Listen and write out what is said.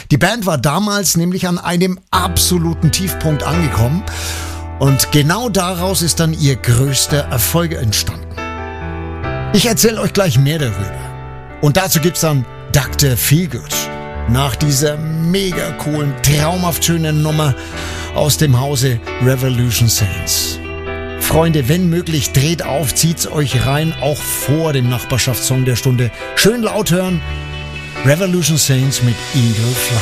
Die Band war damals nämlich an einem absoluten Tiefpunkt angekommen und genau daraus ist dann ihr größter Erfolg entstanden. Ich erzähle euch gleich mehr darüber. Und dazu gibt's dann Dr. Feelgood. Nach dieser mega coolen, traumhaft schönen Nummer aus dem Hause Revolution Saints. Freunde, wenn möglich, dreht auf, zieht's euch rein, auch vor dem Nachbarschaftssong der Stunde. Schön laut hören. Revolution Saints mit Eagle Flight.